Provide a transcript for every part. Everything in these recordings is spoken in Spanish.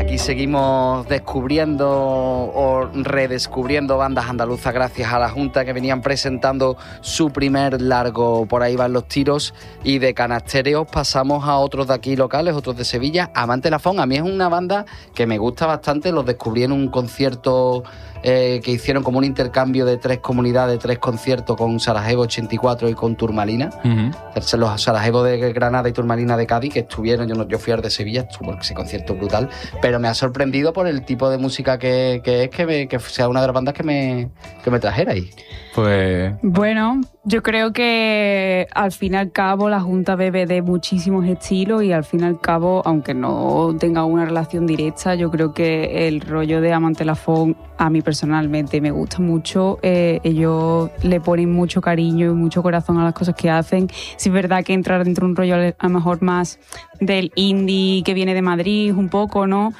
aquí seguimos descubriendo o redescubriendo bandas andaluzas gracias a la Junta, que venían presentando su primer largo Por ahí van los tiros, y de Canastéreos pasamos a otros de aquí locales, otros de Sevilla. Amante Lafón, a mí es una banda que me gusta bastante, los descubrí en un concierto que hicieron como un intercambio de 3 comunidades, 3 conciertos con Sarajevo 84 y con Turmalina. Los Sarajevo de Granada y Turmalina de Cádiz, que estuvieron, yo fui al de Sevilla, estuvo ese concierto brutal, pero me ha sorprendido por el tipo de música que sea una de las bandas que me trajera ahí. Pues bueno, yo creo que al fin y al cabo la Junta bebe de muchísimos estilos, y al fin y al cabo, aunque no tenga una relación directa, yo creo que el rollo de Amante Lafón a mí personalmente me gusta mucho. Ellos le ponen mucho cariño y mucho corazón a las cosas que hacen. Sí es verdad que entrar dentro de un rollo a lo mejor más del indie que viene de Madrid un poco, ¿no?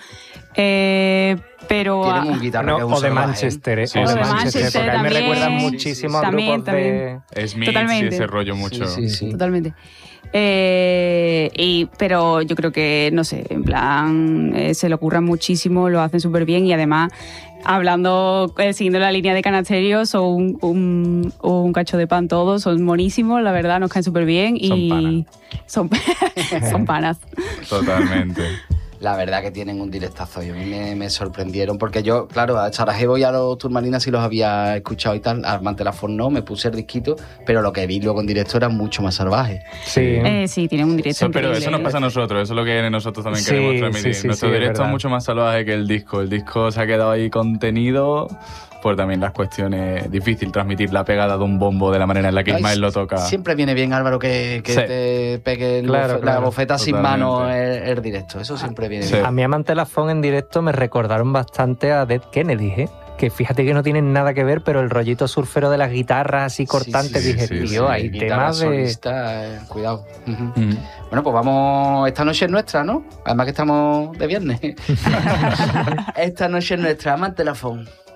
Pero tienen un guitarra que o de Manchester, sí, o de porque Manchester a mí me también. recuerdan muchísimo a grupos de Smiths y ese rollo mucho. Sí. Totalmente. Pero yo creo que, no sé, en plan, se le ocurran muchísimo, lo hacen súper bien, y además, siguiendo la línea de Canastéreos, son un cacho de pan todos, son monísimos, la verdad, nos caen súper bien, y son panas. Totalmente. La verdad que tienen un directazo, y a mí me sorprendieron, porque yo, claro, a Sarajevo y a los Turmalinas sí los había escuchado y tal, a Amante Lafón no, me puse el disquito, pero lo que vi luego en directo era mucho más salvaje. Sí, tienen un directo Pero increíble. eso nos pasa a nosotros, eso es lo que nosotros también queremos transmitir. Nuestro directo es mucho más salvaje que el disco. El disco se ha quedado ahí contenido por también las cuestiones. Difícil transmitir la pegada de un bombo de la manera en la que Ismael lo toca. Siempre viene bien, Álvaro, que te pegue la bofeta sin mano el directo. Eso siempre viene bien. A mí Amante Lafón en directo me recordaron bastante a Dead Kennedy, que fíjate que no tienen nada que ver, pero el rollito surfero de las guitarras así cortantes, hay temas de... solista, cuidado. Bueno, pues vamos, esta noche es nuestra, ¿no? Además que estamos de viernes. Esta noche es nuestra, Amante Lafón.